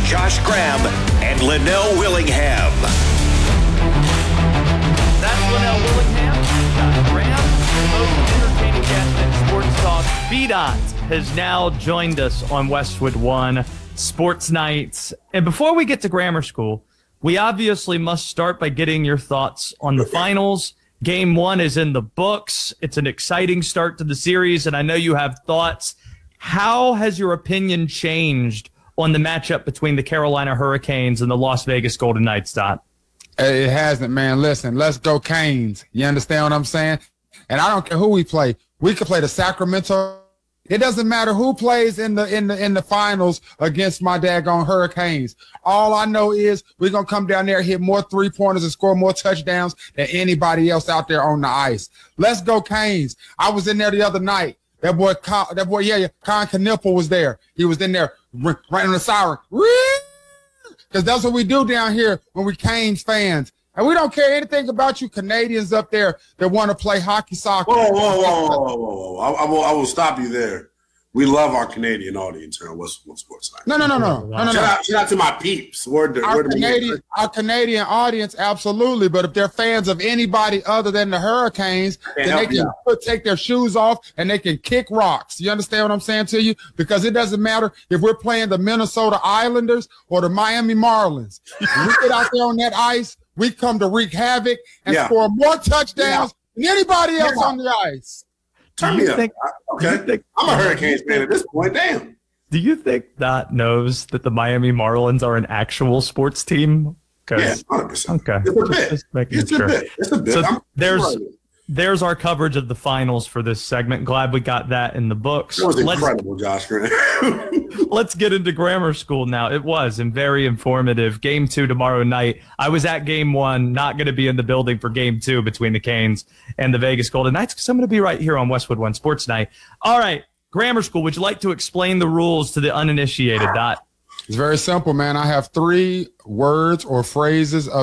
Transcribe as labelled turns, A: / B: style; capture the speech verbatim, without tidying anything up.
A: Josh Graham and Linnell Willingham.
B: That's Linnell Willingham, Josh Graham, the most entertaining guest in sports talk. B-Dot has now joined us on Westwood One Sports Nights. And before we get to grammar school, we obviously must start by getting your thoughts on the finals. Game one is in the books. It's an exciting start to the series, and I know you have thoughts. How has your opinion changed on the matchup between the Carolina Hurricanes and the Las Vegas Golden Knights, Dot?
C: It hasn't, man. Listen, let's go Canes. You understand what I'm saying? And I don't care who we play. We could play the Sacramento. It doesn't matter who plays in the in the in the finals against my daggone Hurricanes. All I know is we're gonna come down there, hit more three pointers, and score more touchdowns than anybody else out there on the ice. Let's go Canes. I was in there the other night. That boy, that boy, yeah, yeah, Con Knipple was there. He was in there right on the siren, because that's what we do down here when we Canes fans. And we don't care anything about you Canadians up there that want to play hockey soccer.
D: Whoa, whoa, whoa, whoa, whoa, whoa. I, I, will, I will stop you there. We love our Canadian audience here on Westwood Sports Night.
C: No, no, no, no. no, no,
D: shout,
C: no.
D: out, shout out to my peeps. Word to,
C: Our,
D: word to
C: Canadian, our Canadian audience, absolutely. But if they're fans of anybody other than the Hurricanes, then they can put, take their shoes off and they can kick rocks. You understand what I'm saying to you? Because it doesn't matter if we're playing the Minnesota Islanders or the Miami Marlins. When we get out there on that ice, we come to wreak havoc and yeah. score more touchdowns yeah. than anybody else yeah. on the ice.
D: Turn me up. Think, okay. Think, I'm a Hurricanes fan at this point. Damn.
B: Do you think Dot knows that the Miami Marlins are an actual sports team?
D: Yeah, one hundred percent.
B: Okay.
D: It's a bit.
B: Just making
D: it's
B: sure.
D: a bit. It's a bit.
B: So
D: I'm,
B: there's
D: right.
B: there's our coverage of the finals for this segment. Glad we got that in the books.
D: That was
B: let's,
D: incredible, Josh.
B: Let's get into grammar school now. It was and very informative. Game two tomorrow night. I was at game one, not going to be in the building for game two between the Canes and the Vegas Golden Knights because I'm going to be right here on Westwood One Sports Night. All right, grammar school. Would you like to explain the rules to the uninitiated, Dot?
C: It's very simple, man. I have three words or phrases of